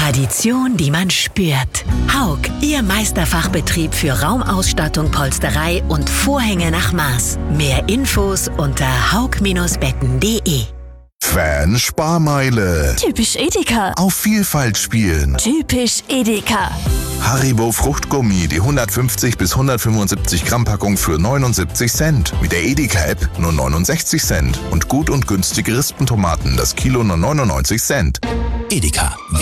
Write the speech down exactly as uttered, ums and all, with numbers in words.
Tradition, die man spürt. Haug, Ihr Meisterfachbetrieb für Raumausstattung, Polsterei und Vorhänge nach Maß. Mehr Infos unter haug Bindestrich betten punkt de. Fan Sparmeile. Typisch Edeka. Auf Vielfalt spielen. Typisch Edeka. Haribo Fruchtgummi, die hundertfünfzig bis hundertfünfundsiebzig Gramm Packung für neunundsiebzig Cent. Mit der Edeka-App nur neunundsechzig Cent. Und gut und günstige Rispentomaten, das Kilo nur neunundneunzig Cent. Edeka.